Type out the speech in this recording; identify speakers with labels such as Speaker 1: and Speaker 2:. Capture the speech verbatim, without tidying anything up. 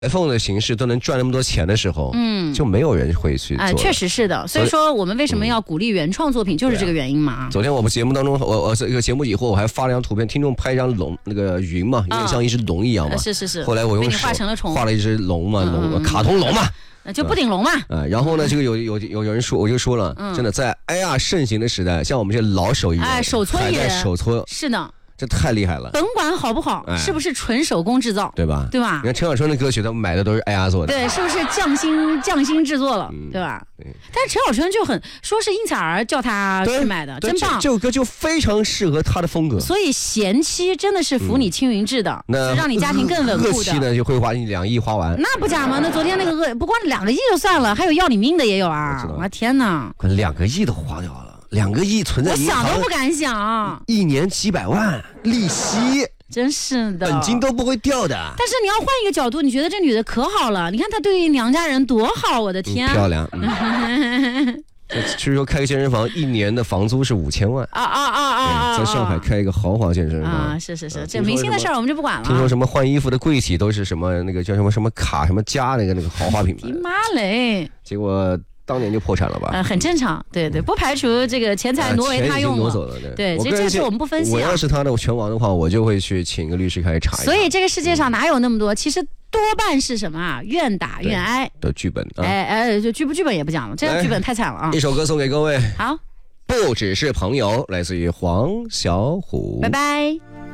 Speaker 1: iPhone 的形式都能赚那么多钱的时候，嗯，就没有人会去做。
Speaker 2: 啊、呃，确实是的。所以说，我们为什么要鼓励原创作品，就是这个原因嘛。
Speaker 1: 昨天我们节目当中，我我这个节目以后，我还发了张图片，听众拍一张龙，那个云嘛，有点像一只龙一样嘛。
Speaker 2: 啊、是是是。
Speaker 1: 后来我用手
Speaker 2: 画成了虫，
Speaker 1: 画了一只龙嘛，龙、嗯、卡通龙嘛。
Speaker 2: 那就不顶龙嘛。
Speaker 1: 啊，然后呢，这个有有有有人说，我就说了，嗯、真的在 A R 盛行的时代，像我们这老手艺人，
Speaker 2: 哎，手搓艺人，
Speaker 1: 手搓，
Speaker 2: 是的。
Speaker 1: 这太厉害了，
Speaker 2: 甭管好不好，哎、是不是纯手工制造，
Speaker 1: 对吧？
Speaker 2: 对吧？
Speaker 1: 你看陈小春的歌曲，他买的都是 A R 做的，
Speaker 2: 对，是不是匠心匠心制作了，嗯、对吧？对。但是陈小春就很说是应采儿叫他去买的，真棒。
Speaker 1: 这首歌就非常适合他的风格。
Speaker 2: 所以贤妻真的是扶你青云志的，嗯、那让你家庭更稳固的。
Speaker 1: 恶妻呢就会花你两亿花完，
Speaker 2: 那不假吗？那昨天那个恶不光两个亿就算了，还有要你命的也有啊！我天哪，
Speaker 1: 两个亿都花掉了。两个亿存在银行，
Speaker 2: 我想都不敢想，
Speaker 1: 一年几百万利息，
Speaker 2: 真是的，
Speaker 1: 本金都不会掉的。
Speaker 2: 但是你要换一个角度，你觉得这女的可好了？你看她对于娘家人多好，我的天，
Speaker 1: 嗯、漂亮。嗯据说开个健身房一年的房租是五千万
Speaker 2: 啊啊啊啊！
Speaker 1: 在上海开一个豪华健身房
Speaker 2: 啊，是是是，这明星的事儿我们就不管了。
Speaker 1: 听说什么换衣服的柜体都是什么那个叫什么什么卡什么家那个那个豪华品牌。
Speaker 2: 妈嘞！
Speaker 1: 结果。当年就破产了吧？
Speaker 2: 呃，很正常，对对，不排除这个钱财挪为他用了。
Speaker 1: 挪走了，
Speaker 2: 对，这这是我们不分析、啊。
Speaker 1: 我要是他的拳王的话，我就会去请个律师开始查一下。
Speaker 2: 所以这个世界上哪有那么多？其实多半是什么啊？愿打愿挨
Speaker 1: 的剧本。啊、
Speaker 2: 哎哎，就剧不剧本也不讲了，这个剧本太惨了啊！
Speaker 1: 一首歌送给各位。
Speaker 2: 好，
Speaker 1: 不只是朋友，来自于黄小琥。
Speaker 2: 拜拜。